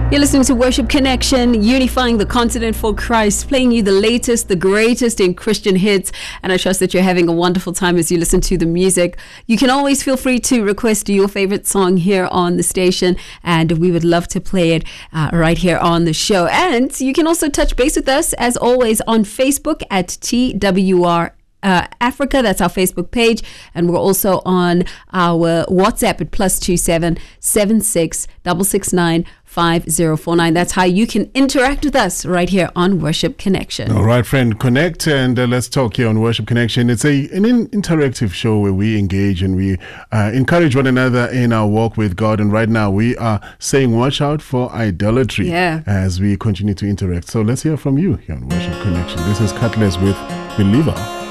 You're listening to Worship Connection, unifying the continent for Christ, playing you the latest, the greatest in Christian hits. And I trust that you're having a wonderful time as you listen to the music. You can always feel free to request your favorite song here on the station, and we would love to play it right here on the show. And you can also touch base with us, as always, on Facebook at TWR Africa. That's our Facebook page, and we're also on our WhatsApp at +27 76 669 5049. That's how you can interact with us right here on Worship Connection. All right, friend, connect and let's talk here on Worship Connection. It's an interactive show where we engage and we encourage one another in our walk with God. And right now we are saying watch out for idolatry as we continue to interact. So let's hear from you here on Worship Connection. This is Cutlass with Believer.